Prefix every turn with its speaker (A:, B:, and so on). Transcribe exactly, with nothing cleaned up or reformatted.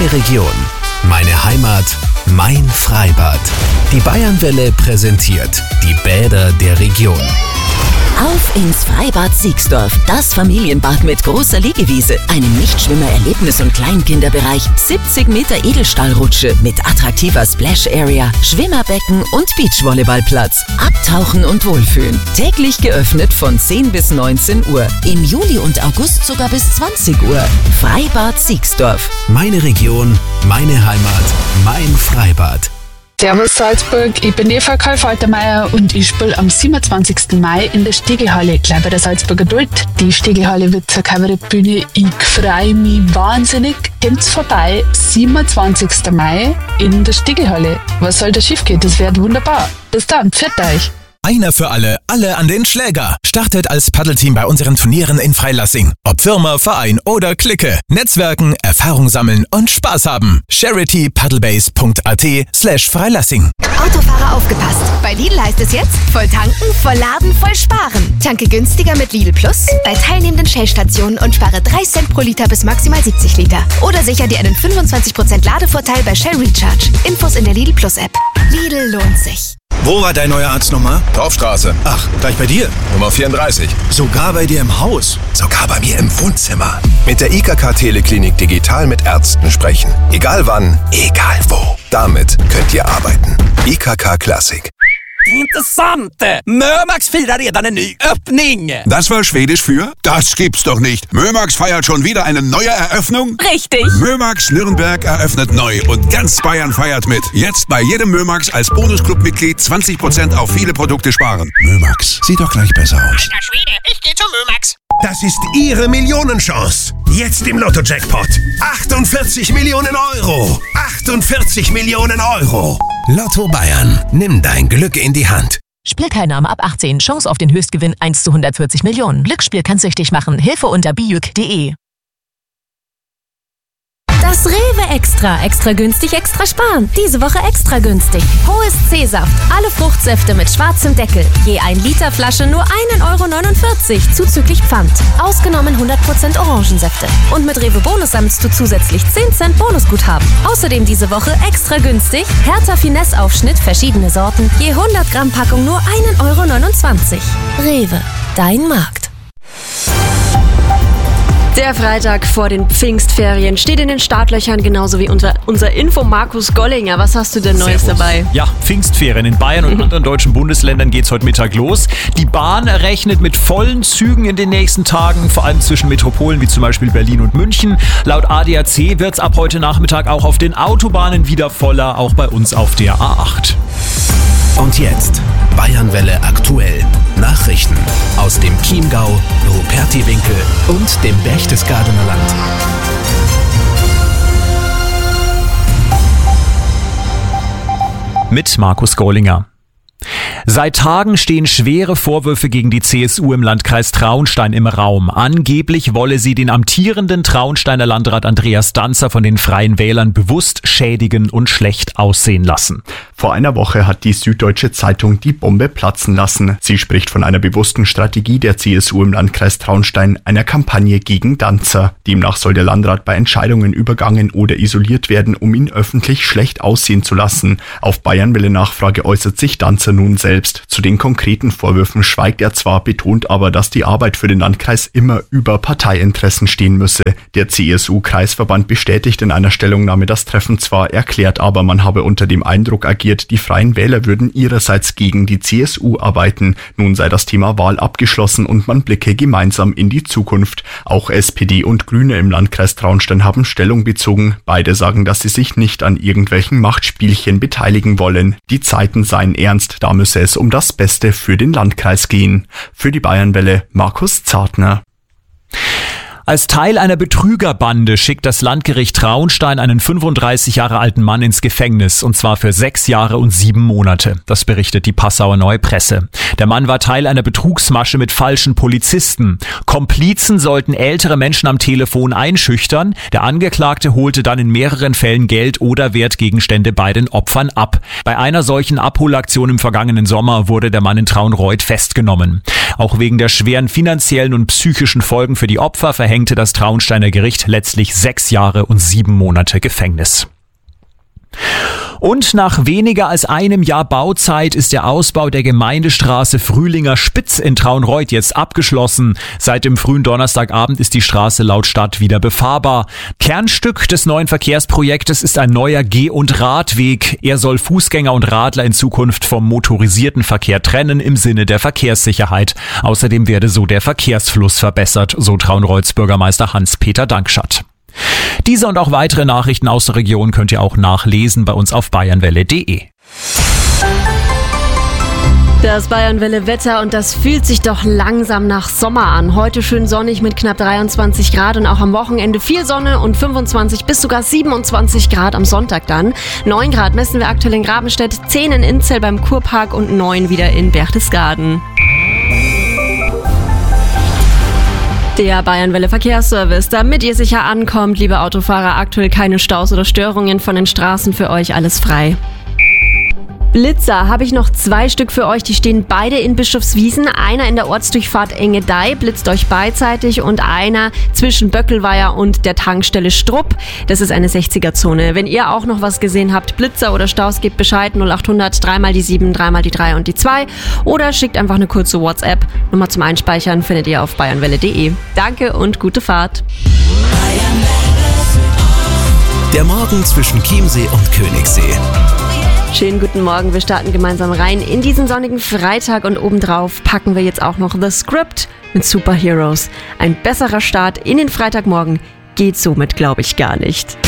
A: Meine Region, meine Heimat, mein Freibad. Die Bayernwelle präsentiert die Bäder der Region.
B: Auf ins Freibad Siegsdorf, das Familienbad mit großer Liegewiese, einem Nichtschwimmer-Erlebnis- und Kleinkinderbereich, siebzig Meter Edelstahlrutsche mit attraktiver Splash-Area, Schwimmerbecken und Beachvolleyballplatz. Abtauchen und Wohlfühlen. Täglich geöffnet von zehn bis neunzehn Uhr. Im Juli und August sogar bis zwanzig Uhr. Freibad Siegsdorf.
A: Meine Region, meine Heimat, mein Freibad.
C: Servus Salzburg, ich bin Eva Karl-Faltermeier und ich spiele am siebenundzwanzigsten Mai in der Stegelhalle, gleich bei der Salzburger Duld. Die Stegelhalle wird zur Kabarettbühne. Ich freue mich wahnsinnig. Kommt's vorbei, siebenundzwanzigsten Mai in der Stegelhalle. Was soll da schief gehen? Das wird wunderbar. Bis dann, pfiat euch.
D: Einer für alle, alle an den Schläger. Startet als Paddelteam bei unseren Turnieren in Freilassing. Ob Firma, Verein oder Clique. Netzwerken, Erfahrung sammeln und Spaß haben. charity paddlebase punkt a t slash Freilassing.
E: Autofahrer aufgepasst. Bei Lidl heißt es jetzt, voll tanken, voll laden, voll sparen. Tanke günstiger mit Lidl Plus bei teilnehmenden Shell-Stationen und spare drei Cent pro Liter bis maximal siebzig Liter. Oder sicher dir einen fünfundzwanzig Prozent Ladevorteil bei Shell Recharge. Infos in der Lidl Plus App. Lidl lohnt sich.
F: Wo war dein neuer Arzt nochmal?
G: Dorfstraße.
F: Ach, gleich bei dir?
G: Nummer vierunddreißig.
F: Sogar bei dir im Haus?
G: Sogar bei mir im Wohnzimmer. Mit der I K K Teleklinik digital mit Ärzten sprechen. Egal wann, egal wo. Damit könnt ihr arbeiten. I K K Classic.
H: Intressant! Mömax firar redan en ny öppning!
I: Das war Schwedisch für? Das gibt's doch nicht. Mömax feiert schon wieder eine neue Eröffnung?
E: Richtig!
I: Mömax Nürnberg eröffnet neu und ganz Bayern feiert mit. Jetzt bei jedem Mömax als Bonusclub-Mitglied zwanzig Prozent auf viele Produkte sparen.
F: Mömax, sieht doch gleich besser aus.
H: Alter Schwede, ich geh zu Mömax!
J: Das ist Ihre Millionenchance. Jetzt im Lotto-Jackpot. achtundvierzig Millionen Euro. achtundvierzig Millionen Euro.
A: Lotto Bayern, nimm dein Glück in die Hand.
K: Spielteilnahme ab achtzehn. Chance auf den Höchstgewinn eins zu hundertvierzig Millionen. Glücksspiel kann süchtig machen. Hilfe unter bijuk punkt de.
L: Das Rewe Extra. Extra günstig, extra sparen. Diese Woche extra günstig. Hohes C-Saft. Alle Fruchtsäfte mit schwarzem Deckel. Je ein Liter Flasche nur ein Euro neunundvierzig. Zuzüglich Pfand. Ausgenommen hundert Prozent Orangensäfte. Und mit Rewe Bonus sammelst du zusätzlich zehn Cent Bonusguthaben. Außerdem diese Woche extra günstig. Hertha Finesse Aufschnitt, verschiedene Sorten. Je hundert Gramm Packung nur ein Euro neunundzwanzig. Rewe. Dein Markt.
M: Der Freitag vor den Pfingstferien steht in den Startlöchern, genauso wie unser, unser Info Markus Gollinger. Was hast du denn Neues
N: Servus.
M: dabei?
N: Ja, Pfingstferien in Bayern und anderen deutschen Bundesländern geht's heute Mittag los. Die Bahn rechnet mit vollen Zügen in den nächsten Tagen, vor allem zwischen Metropolen wie zum Beispiel Berlin und München. Laut A D A C wird's ab heute Nachmittag auch auf den Autobahnen wieder voller, auch bei uns auf der A acht.
A: Und jetzt Bayernwelle aktuell. Nachrichten aus dem Chiemgau, Rupertiwinkel und dem Berchtesgadener Land.
N: Mit Markus Gollinger. Seit Tagen stehen schwere Vorwürfe gegen die C S U im Landkreis Traunstein im Raum. Angeblich wolle sie den amtierenden Traunsteiner Landrat Andreas Danzer von den Freien Wählern bewusst schädigen und schlecht aussehen lassen.
O: Vor einer Woche hat die Süddeutsche Zeitung die Bombe platzen lassen. Sie spricht von einer bewussten Strategie der C S U im Landkreis Traunstein, einer Kampagne gegen Danzer. Demnach soll der Landrat bei Entscheidungen übergangen oder isoliert werden, um ihn öffentlich schlecht aussehen zu lassen. Auf Bayernwelle Nachfrage äußert sich Danzer nun selbst. Zu den konkreten Vorwürfen schweigt er zwar, betont aber, dass die Arbeit für den Landkreis immer über Parteiinteressen stehen müsse. Der C S U-Kreisverband bestätigt in einer Stellungnahme das Treffen zwar, erklärt aber, man habe unter dem Eindruck agiert, die Freien Wähler würden ihrerseits gegen die C S U arbeiten. Nun sei das Thema Wahl abgeschlossen und man blicke gemeinsam in die Zukunft. Auch S P D und Grüne im Landkreis Traunstein haben Stellung bezogen. Beide sagen, dass sie sich nicht an irgendwelchen Machtspielchen beteiligen wollen. Die Zeiten seien ernst, da müsse es um das Beste für den Landkreis gehen. Für die Bayernwelle Markus Zartner.
N: Als Teil einer Betrügerbande schickt das Landgericht Traunstein einen fünfunddreißig Jahre alten Mann ins Gefängnis, und zwar für sechs Jahre und sieben Monate. Das berichtet die Passauer Neue Presse. Der Mann war Teil einer Betrugsmasche mit falschen Polizisten. Komplizen sollten ältere Menschen am Telefon einschüchtern. Der Angeklagte holte dann in mehreren Fällen Geld oder Wertgegenstände bei den Opfern ab. Bei einer solchen Abholaktion im vergangenen Sommer wurde der Mann in Traunreut festgenommen. Auch wegen der schweren finanziellen und psychischen Folgen für die Opfer verhängt verhängte das Traunsteiner Gericht letztlich sechs Jahre und sieben Monate Gefängnis. Und nach weniger als einem Jahr Bauzeit ist der Ausbau der Gemeindestraße Frühlinger Spitz in Traunreut jetzt abgeschlossen. Seit dem frühen Donnerstagabend ist die Straße laut Stadt wieder befahrbar. Kernstück des neuen Verkehrsprojektes ist ein neuer Geh- und Radweg. Er soll Fußgänger und Radler in Zukunft vom motorisierten Verkehr trennen im Sinne der Verkehrssicherheit. Außerdem werde so der Verkehrsfluss verbessert, so Traunreuts Bürgermeister Hans-Peter Dankschat. Diese und auch weitere Nachrichten aus der Region könnt ihr auch nachlesen bei uns auf bayernwelle punkt de.
M: Das Bayernwelle-Wetter und das fühlt sich doch langsam nach Sommer an. Heute schön sonnig mit knapp dreiundzwanzig Grad und auch am Wochenende viel Sonne und fünfundzwanzig bis sogar siebenundzwanzig Grad am Sonntag dann. neun Grad messen wir aktuell in Grabenstedt, zehn in Inzell beim Kurpark und neun wieder in Berchtesgaden. Der Bayernwelle Verkehrsservice, damit ihr sicher ankommt, liebe Autofahrer, aktuell keine Staus oder Störungen von den Straßen, für euch alles frei. Blitzer habe ich noch zwei Stück für euch, die stehen beide in Bischofswiesen. Einer in der Ortsdurchfahrt Engedeih, blitzt euch beidseitig, und einer zwischen Böckelweiher und der Tankstelle Strupp. Das ist eine sechziger-Zone. Wenn ihr auch noch was gesehen habt, Blitzer oder Staus, gebt Bescheid null acht hundert, dreimal die sieben, dreimal die drei und die zwei oder schickt einfach eine kurze WhatsApp. Nummer zum Einspeichern findet ihr auf bayernwelle punkt de. Danke und gute Fahrt.
A: Der Morgen zwischen Chiemsee und Königssee.
M: Schönen guten Morgen, wir starten gemeinsam rein in diesen sonnigen Freitag und obendrauf packen wir jetzt auch noch The Script mit Superheroes. Ein besserer Start in den Freitagmorgen geht somit, glaube ich, gar nicht.